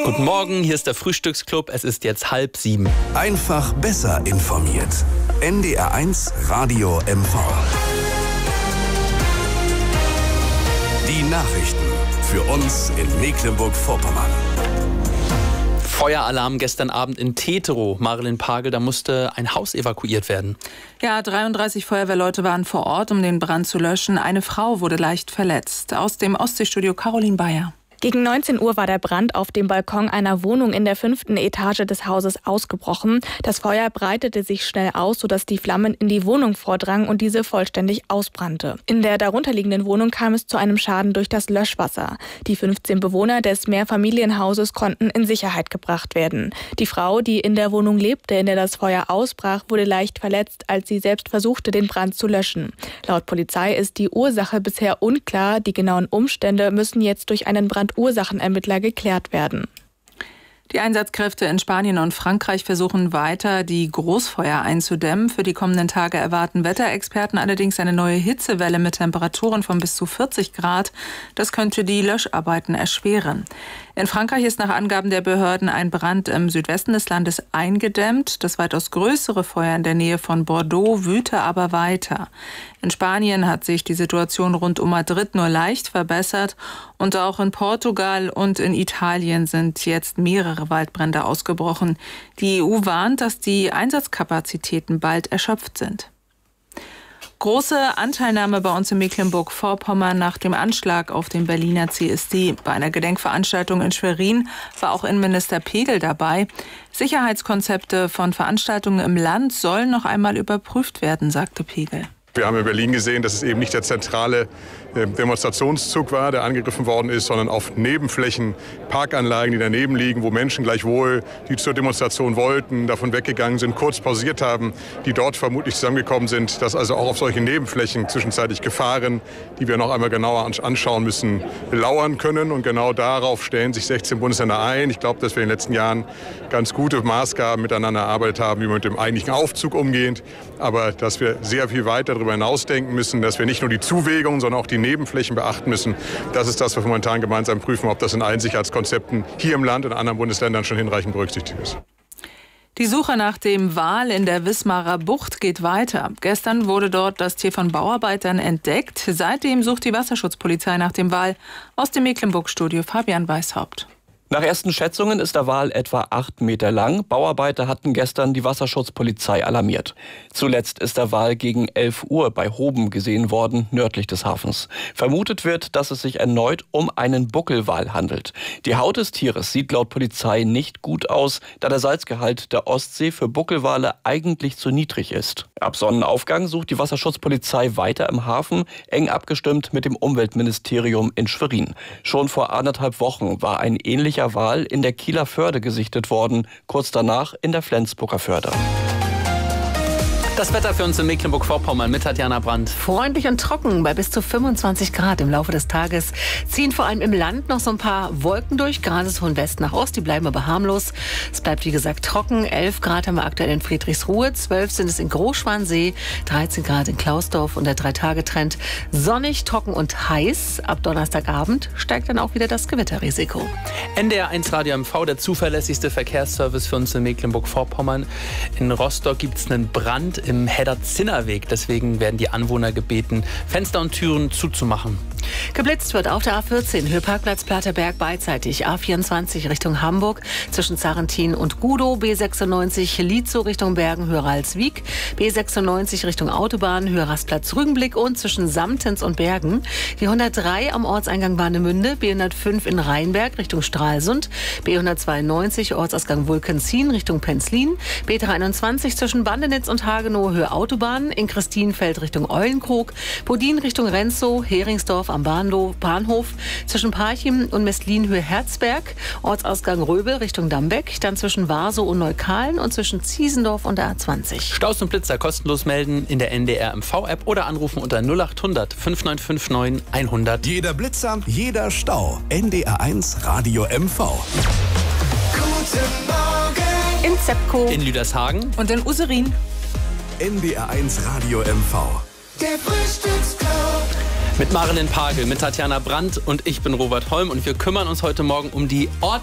Guten Morgen, hier ist der Frühstücksclub. Es ist jetzt 6:30. Einfach besser informiert. NDR1 Radio MV. Die Nachrichten für uns in Mecklenburg-Vorpommern. Feueralarm gestern Abend in Teterow. Marilyn Pagel, da musste ein Haus evakuiert werden. Ja, 33 Feuerwehrleute waren vor Ort, um den Brand zu löschen. Eine Frau wurde leicht verletzt. Aus dem Ostseestudio Caroline Bayer. Gegen 19 Uhr war der Brand auf dem Balkon einer Wohnung in der 5. Etage des Hauses ausgebrochen. Das Feuer breitete sich schnell aus, sodass die Flammen in die Wohnung vordrangen und diese vollständig ausbrannte. In der darunterliegenden Wohnung kam es zu einem Schaden durch das Löschwasser. Die 15 Bewohner des Mehrfamilienhauses konnten in Sicherheit gebracht werden. Die Frau, die in der Wohnung lebte, in der das Feuer ausbrach, wurde leicht verletzt, als sie selbst versuchte, den Brand zu löschen. Laut Polizei ist die Ursache bisher unklar. Die genauen Umstände müssen jetzt durch einen Brandursachenermittler geklärt werden. Die Einsatzkräfte in Spanien und Frankreich versuchen weiter, die Großfeuer einzudämmen. Für die kommenden Tage erwarten Wetterexperten allerdings eine neue Hitzewelle mit Temperaturen von bis zu 40 Grad. Das könnte die Löscharbeiten erschweren. In Frankreich ist nach Angaben der Behörden ein Brand im Südwesten des Landes eingedämmt. Das weitaus größere Feuer in der Nähe von Bordeaux wüte aber weiter. In Spanien hat sich die Situation rund um Madrid nur leicht verbessert. Und auch in Portugal und in Italien sind jetzt mehrere Waldbrände ausgebrochen. Die EU warnt, dass die Einsatzkapazitäten bald erschöpft sind. Große Anteilnahme bei uns in Mecklenburg-Vorpommern nach dem Anschlag auf den Berliner CSD. Bei einer Gedenkveranstaltung in Schwerin war auch Innenminister Pegel dabei. Sicherheitskonzepte von Veranstaltungen im Land sollen noch einmal überprüft werden, sagte Pegel. Wir haben in Berlin gesehen, dass es eben nicht der zentrale Demonstrationszug war, der angegriffen worden ist, sondern auf Nebenflächen, Parkanlagen, die daneben liegen, wo Menschen gleichwohl, die zur Demonstration wollten, davon weggegangen sind, kurz pausiert haben, die dort vermutlich zusammengekommen sind, dass also auch auf solchen Nebenflächen zwischenzeitlich Gefahren, die wir noch einmal genauer anschauen müssen, lauern können. Und genau darauf stellen sich 16 Bundesländer ein. Ich glaube, dass wir in den letzten Jahren ganz gute Maßgaben miteinander erarbeitet haben, wie man mit dem eigentlichen Aufzug umgeht, aber dass wir sehr viel weiter darüber hinausdenken müssen, dass wir nicht nur die Zuwägungen, sondern auch die Nebenflächen beachten müssen. Das ist das, was wir momentan gemeinsam prüfen, ob das in allen Sicherheitskonzepten hier im Land und in anderen Bundesländern schon hinreichend berücksichtigt ist. Die Suche nach dem Wal in der Wismarer Bucht geht weiter. Gestern wurde dort das Tier von Bauarbeitern entdeckt. Seitdem sucht die Wasserschutzpolizei nach dem Wal. Aus dem Mecklenburg-Studio Fabian Weishaupt. Nach ersten Schätzungen ist der Wal etwa 8 Meter lang. Bauarbeiter hatten gestern die Wasserschutzpolizei alarmiert. Zuletzt ist der Wal gegen 11 Uhr bei Hoben gesehen worden, nördlich des Hafens. Vermutet wird, dass es sich erneut um einen Buckelwal handelt. Die Haut des Tieres sieht laut Polizei nicht gut aus, da der Salzgehalt der Ostsee für Buckelwale eigentlich zu niedrig ist. Ab Sonnenaufgang sucht die Wasserschutzpolizei weiter im Hafen, eng abgestimmt mit dem Umweltministerium in Schwerin. Schon vor 1,5 Wochen war ein ähnlicher Wal in der Kieler Förde gesichtet worden, kurz danach in der Flensburger Förde. Das Wetter für uns in Mecklenburg-Vorpommern mit Tatjana Brandt. Freundlich und trocken bei bis zu 25 Grad im Laufe des Tages. Ziehen vor allem im Land noch so ein paar Wolken durch, gerade so von West nach Ost. Die bleiben aber harmlos. Es bleibt wie gesagt trocken. 11 Grad haben wir aktuell in Friedrichsruhe, 12 sind es in Großschwansee, 13 Grad in Klausdorf und der 3-Tage-Trend. Sonnig, trocken und heiß. Ab Donnerstagabend steigt dann auch wieder das Gewitterrisiko. NDR1 Radio MV, der zuverlässigste Verkehrsservice für uns in Mecklenburg-Vorpommern. In Rostock gibt es einen Brand im Hedder-Zinner-Weg. Deswegen werden die Anwohner gebeten, Fenster und Türen zuzumachen. Geblitzt wird auf der A14, Höheparkplatz Platterberg beidseitig. A24 Richtung Hamburg zwischen Sarrentin und Gudow. B96 Lietzow Richtung Bergen, Höralswijk. B96 Richtung Autobahn, Höherrastplatz Rügenblick und zwischen Samtens und Bergen. Die 103 am Ortseingang Warnemünde. B105 in Rheinberg Richtung Stralsund. B192 Ortsausgang Vulkenzin Richtung Penzlin. B321 zwischen Bandenitz und Hagenow Höhe Autobahn. In Christienfeld Richtung Eulenkrog. Bodin Richtung Renzow, Heringsdorf am Bahnhof zwischen Parchim und Mestlin Höhe Herzberg, Ortsausgang Röbel Richtung Dambeck, dann zwischen Warsow und Neukalen und zwischen Ziesendorf und der A20. Staus und Blitzer kostenlos melden in der NDR MV-App oder anrufen unter 0800 5959 100. Jeder Blitzer, jeder Stau. NDR1 Radio MV. Guten Morgen! In Zepco, in Lüdershagen und in Userin. NDR1 Radio MV. Der Frühstücksclub. Mit Marilyn Pagel, mit Tatjana Brandt und ich bin Robert Holm und wir kümmern uns heute Morgen um die